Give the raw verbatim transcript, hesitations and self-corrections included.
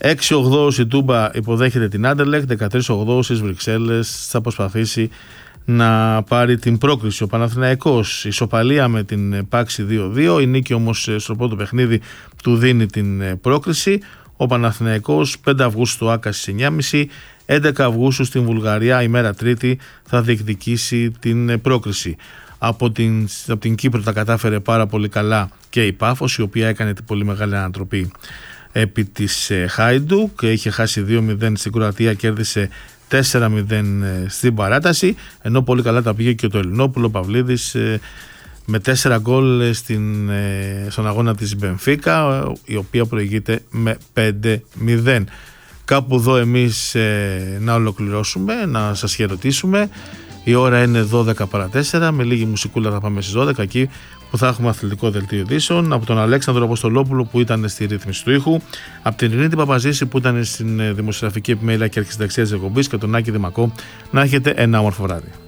έξι ογδόου η Τούμπα υποδέχεται την Άντερλεχτ, δεκατρείς ογδόου στις Βρυξέλλες θα προσπαθήσει να πάρει την πρόκριση. Ο Παναθηναϊκός ισοπαλία με την Πάξη δύο δύο, η νίκη όμως στο πρώτο παιχνίδι του δίνει την πρόκριση. Ο Παναθηναϊκός πέντε Αυγούστου Άκα στις εννιά και μισή, έντεκα Αυγούστου στην Βουλγαρία ημέρα Τρίτη θα διεκδικήσει την πρόκριση. Από την, από την Κύπρο τα κατάφερε πάρα πολύ καλά και η Πάφος, η οποία έκανε την πολύ μεγάλη ανατροπή επί της Χάιντουκ και είχε χάσει δύο μηδέν στην Κροατία, κέρδισε τέσσερα μηδέν στην παράταση, ενώ πολύ καλά τα πήγε και το Ελληνόπουλο Παυλίδης με τέσσερα γκολ στην, στον αγώνα της Μπενφίκα, η οποία προηγείται με πέντε μηδέν. Κάπου εδώ εμείς ε, να ολοκληρώσουμε, να σας χαιρετήσουμε. Η ώρα είναι δώδεκα παρά τέσσερα, με λίγη μουσικούλα θα πάμε στις δώδεκα, εκεί που θα έχουμε αθλητικό δελτίο ειδήσεων, από τον Αλέξανδρο Αποστολόπουλο που ήταν στη ρύθμιση του ήχου, από την Ειρήνη Παπαζήση που ήταν στην δημοσιογραφική επιμέλεια και αρχισυνταξία της εκπομπής και τον Άκη Δημακό. Να έχετε ένα όμορφο βράδυ.